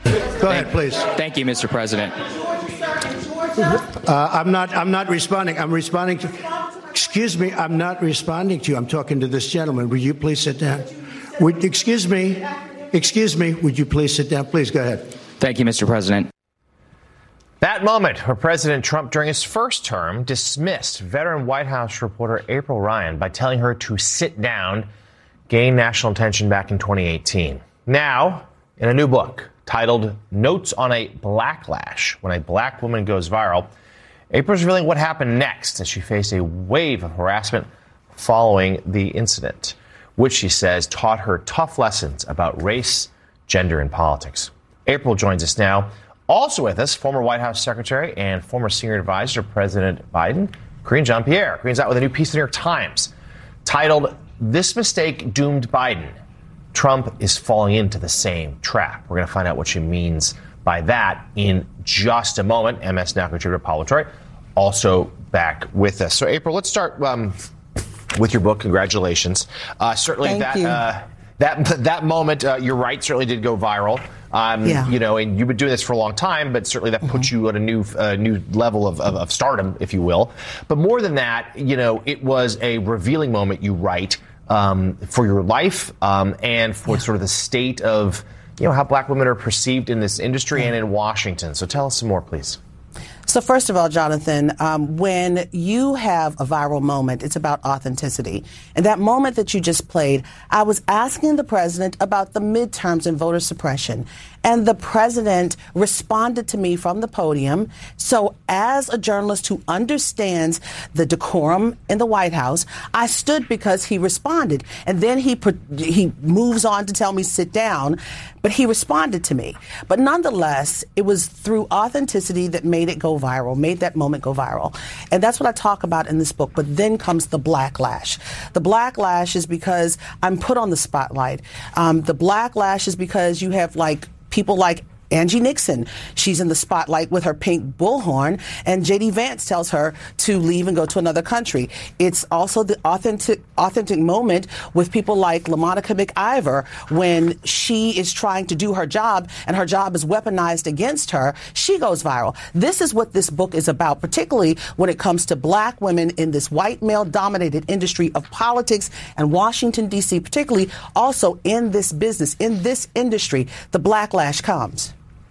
Go ahead, please. Thank you, Mr. President. I'm not responding. I'm responding to. Excuse me. I'm not responding to you. I'm talking to this gentleman. Will you please sit down? Excuse me. Would you please sit down? Please go ahead. Thank you, Mr. President. That moment where President Trump, during his first term, dismissed veteran White House reporter April Ryan by telling her to sit down, gained national attention back in 2018. Now, in a new book titled Notes on a Blacklash, When a Black Woman Goes Viral, April's revealing what happened next as she faced a wave of harassment following the incident, which she says taught her tough lessons about race, gender, and politics. April joins us now. Also with us, former White House Secretary and former Senior Advisor to President Biden, Karine Jean-Pierre. Karine's out with a new piece in the New York Times titled, This Mistake Doomed Biden. Trump is falling into the same trap. We're going to find out what she means by that in just a moment. MS Now contributor Paul Troy also back with us. So, April, let's start with your book. Congratulations. Certainly that moment, you're right, certainly did go viral. You know, and you've been doing this for a long time, but certainly that puts you at a new level of stardom, if you will. But more than that, you know, it was a revealing moment, you write, for your life and for sort of the state of, you know, how black women are perceived in this industry and in Washington. So tell us some more, please. So first of all, Jonathan, when you have a viral moment, it's about authenticity. And that moment that you just played, I was asking the president about the midterms and voter suppression. And the president responded to me from the podium. So as a journalist who understands the decorum in the White House, I stood because he responded. And then he moves on to tell me sit down, but he responded to me. But nonetheless, it was through authenticity that made it go viral, made that moment go viral. And that's what I talk about in this book. But then comes the blacklash. The blacklash is because I'm put on the spotlight. The blacklash is because you have people like Angie Nixon. She's in the spotlight with her pink bullhorn, and J.D. Vance tells her to leave and go to another country. It's also the authentic moment with people like LaMonica McIver when she is trying to do her job and her job is weaponized against her. She goes viral. This is what this book is about, particularly when it comes to black women in this white male-dominated industry of politics and Washington, D.C., particularly also in this business, in this industry, the blacklash comes.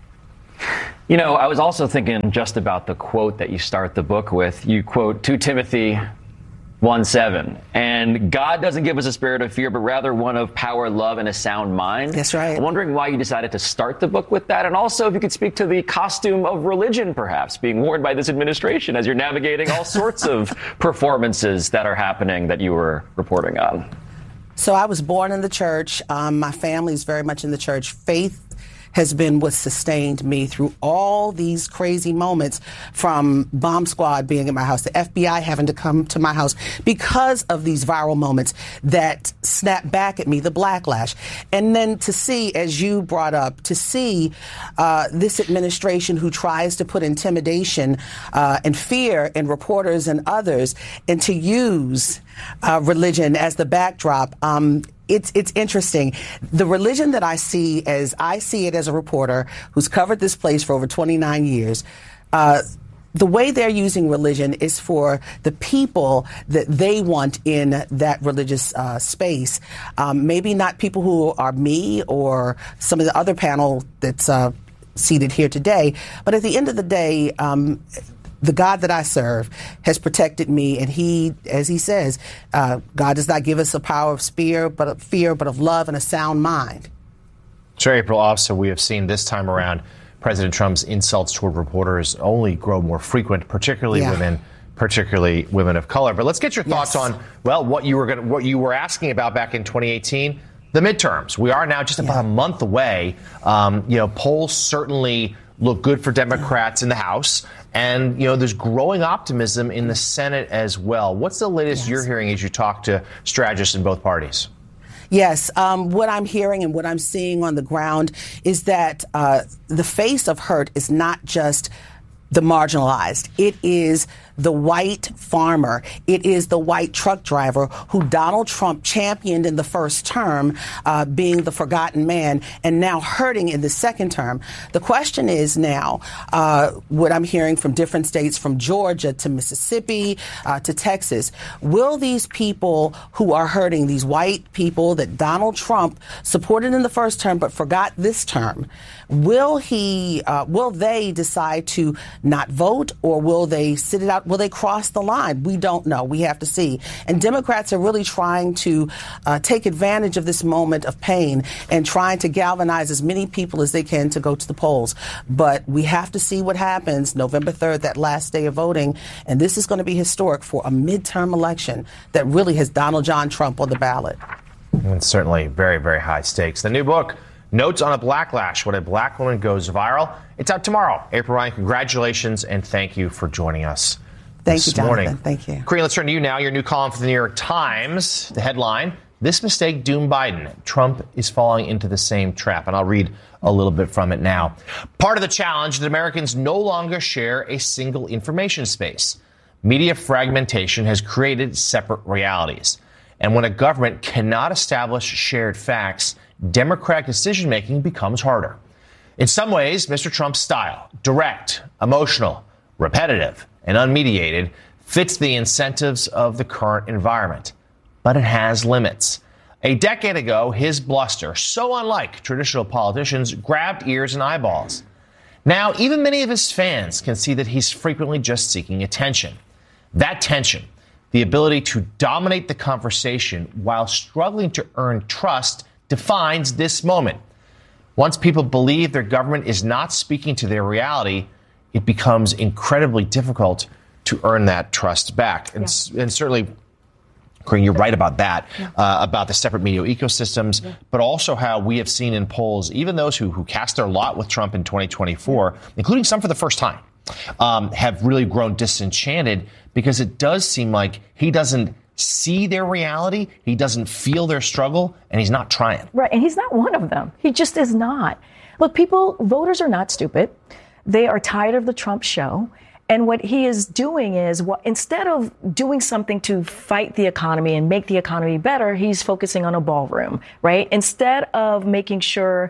You know, I was also thinking just about the quote that you start the book with. You quote 2 Timothy 1:7, and God doesn't give us a spirit of fear, but rather one of power, love, and a sound mind. That's right. I'm wondering why you decided to start the book with that, and also if you could speak to the costume of religion, perhaps, being worn by this administration as you're navigating all sorts of performances that are happening that you were reporting on. So I was born in the church. My family is very much in the church. Faith has been what sustained me through all these crazy moments, from bomb squad being in my house, the FBI having to come to my house because of these viral moments that snapped back at me, the blacklash. And then to see, as you brought up, to see this administration who tries to put intimidation and fear in reporters and others, and to use religion as the backdrop. It's interesting. The religion that I see it as a reporter who's covered this place for over 29 years, the way they're using religion is for the people that they want in that religious space. Maybe not people who are me or some of the other panel that's seated here today, but at the end of the day, the God that I serve has protected me, and he, as he says, God does not give us a power of fear, but of love and a sound mind. Sure, April. Also, we have seen this time around President Trump's insults toward reporters only grow more frequent, particularly women of color. But let's get your thoughts on, well, what you were asking about back in 2018, the midterms. We are now just about a month away. Polls certainly look good for Democrats in the House. And, you know, there's growing optimism in the Senate as well. What's the latest you're hearing as you talk to strategists in both parties? Yes. What I'm hearing and what I'm seeing on the ground is that the face of hurt is not just the marginalized. It is the white farmer. It is the white truck driver who Donald Trump championed in the first term, being the forgotten man, and now hurting in the second term. The question is now, what I'm hearing from different states, from Georgia to Mississippi to Texas, will these people who are hurting, these white people that Donald Trump supported in the first term but forgot this term, will they decide to not vote, or will they sit it out? Will they cross the line? We don't know. We have to see. And Democrats are really trying to take advantage of this moment of pain and trying to galvanize as many people as they can to go to the polls. But we have to see what happens November 3rd, that last day of voting. And this is going to be historic for a midterm election that really has Donald John Trump on the ballot. And certainly very, very high stakes. The new book, Notes on a Blacklash, When a Black Woman Goes Viral. It's out tomorrow. April Ryan, congratulations, and thank you for joining us Thank you, Jonathan. morning. Thank you. Karine, let's turn to you now. Your new column for the New York Times. The headline, This Mistake Doomed Biden. Trump is falling into the same trap. And I'll read a little bit from it now. Part of the challenge that Americans no longer share a single information space. Media fragmentation has created separate realities. And when a government cannot establish shared facts, democratic decision-making becomes harder. In some ways, Mr. Trump's style, direct, emotional, repetitive, and unmediated, fits the incentives of the current environment. But it has limits. A decade ago, his bluster, so unlike traditional politicians, grabbed ears and eyeballs. Now, even many of his fans can see that he's frequently just seeking attention. That tension, the ability to dominate the conversation while struggling to earn trust, defines this moment. Once people believe their government is not speaking to their reality, it becomes incredibly difficult to earn that trust back. And certainly, Karine, you're right about that, about the separate media ecosystems, but also how we have seen in polls, even those who cast their lot with Trump in 2024, including some for the first time, have really grown disenchanted, because it does seem like he doesn't see their reality, he doesn't feel their struggle, and he's not trying. Right, and he's not one of them. He just is not. Look, voters are not stupid. They are tired of the Trump show. And what he is doing is, instead of doing something to fight the economy and make the economy better, he's focusing on a ballroom, right? Instead of making sure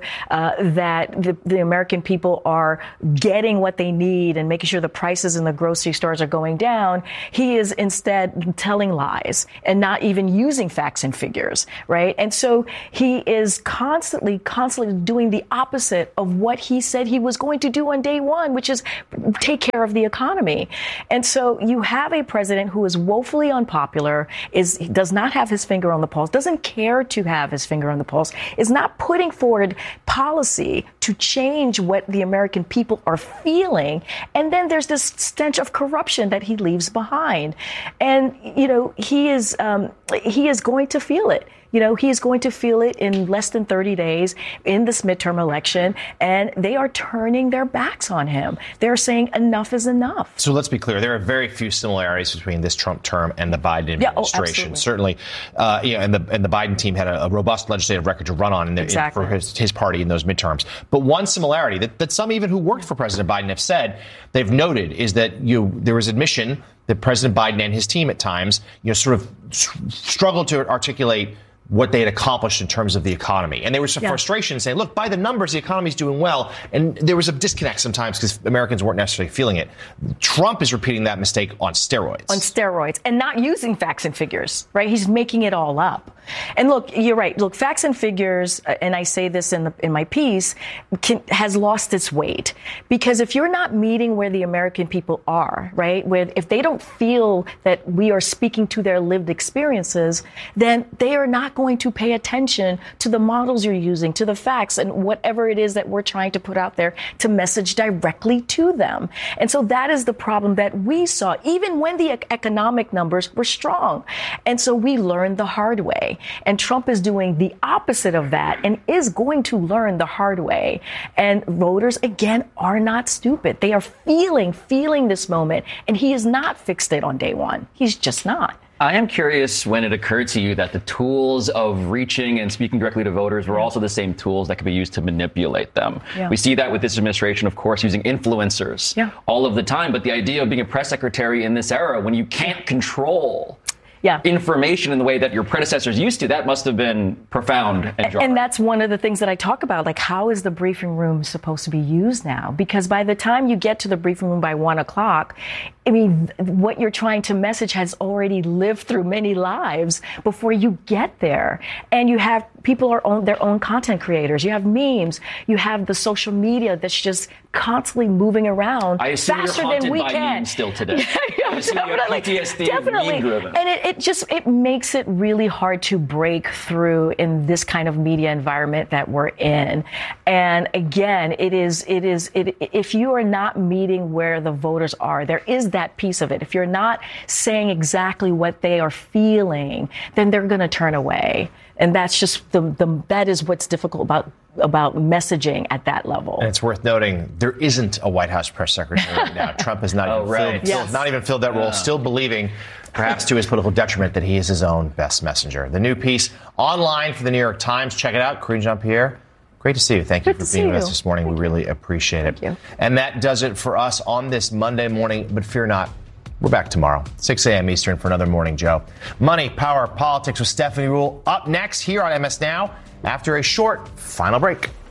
that the American people are getting what they need and making sure the prices in the grocery stores are going down, he is instead telling lies and not even using facts and figures, right? And so he is constantly doing the opposite of what he said he was going to do on day one, which is take care of the economy. And so you have a president who is woefully unpopular, does not have his finger on the pulse, doesn't care to have his finger on the pulse, is not putting forward policy to change what the American people are feeling. And then there's this stench of corruption that he leaves behind. And, he is going to feel it. He is going to feel it in less than 30 days in this midterm election, and they are turning their backs on him. They're saying enough is enough. So let's be clear. There are very few similarities between this Trump term and the Biden administration. Certainly, and the Biden team had a robust legislative record to run on for his party in those midterms. But one similarity that some even who worked for President Biden have said, they've noted, is that there was admission that President Biden and his team at times, sort of struggled to articulate what they had accomplished in terms of the economy. And there was some frustration saying, look, by the numbers, the economy's doing well. And there was a disconnect sometimes because Americans weren't necessarily feeling it. Trump is repeating that mistake on steroids. On steroids. And not using facts and figures, right? He's making it all up. And look, you're right. Look, facts and figures, and I say this in my piece, has lost its weight. Because if you're not meeting where the American people are, right, if they don't feel that we are speaking to their lived experiences, then they are not going to pay attention to the models you're using, to the facts, and whatever it is that we're trying to put out there to message directly to them. And so that is the problem that we saw, even when the economic numbers were strong. And so we learned the hard way. And Trump is doing the opposite of that and is going to learn the hard way. And voters, again, are not stupid. They are feeling this moment. And he is not fixed it on day one. He's just not. I am curious when it occurred to you that the tools of reaching and speaking directly to voters were also the same tools that could be used to manipulate them. Yeah. We see that with this administration, of course, using influencers all of the time. But the idea of being a press secretary in this era, when you can't control information in the way that your predecessors used to, that must have been profound and jarring. And that's one of the things that I talk about, like, how is the briefing room supposed to be used now? Because by the time you get to the briefing room by 1 o'clock, I mean, what you're trying to message has already lived through many lives before you get there. And you have people are their own content creators. You have memes. You have the social media that's just constantly moving around faster than we can. Memes still today. Definitely. And it makes it really hard to break through in this kind of media environment that we're in. And again, if you are not meeting where the voters are, there is that piece of it. If you're not saying exactly what they are feeling, then they're going to turn away. And that's just that is what's difficult about messaging at that level. And it's worth noting there isn't a White House press secretary right now. Trump has not even filled that role, still believing, perhaps to his political detriment, that he is his own best messenger. The new piece online for the New York Times. Check it out. Karine Jean-Pierre, great to see you. Thank you for being with us this morning. We really appreciate it. Thank you. And that does it for us on this Monday morning. But fear not, we're back tomorrow, 6 a.m. Eastern, for another Morning Joe. Money, Power, Politics with Stephanie Ruhle up next here on MS Now after a short final break.